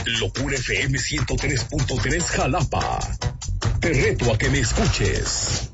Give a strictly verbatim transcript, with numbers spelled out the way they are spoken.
Locura F M ciento tres punto tres Jalapa. Te reto a que me escuches.